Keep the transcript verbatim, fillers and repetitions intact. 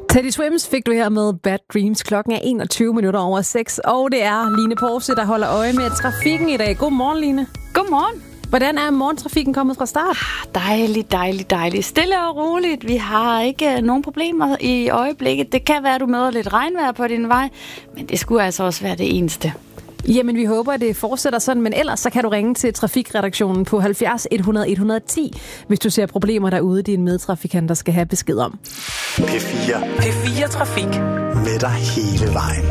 Teddy Swims fik du her med Bad Dreams. Klokken er enogtyve minutter over seks, og det er Line Porse, der holder øje med trafikken i dag. Godmorgen, Line. Godmorgen. Hvordan er morgentrafikken kommet fra start? Dejligt, dejligt, dejligt. Stille og roligt. Vi har ikke nogen problemer i øjeblikket. Det kan være, at du møder lidt regnvejr på din vej, men det skulle altså også være det eneste. Jamen, vi håber, at det fortsætter sådan, men ellers så kan du ringe til trafikredaktionen på halvfjerds hundrede et hundrede og ti, hvis du ser problemer derude, dine medtrafikanter skal have besked om. P fire. P fire Trafik. Med dig hele vejen.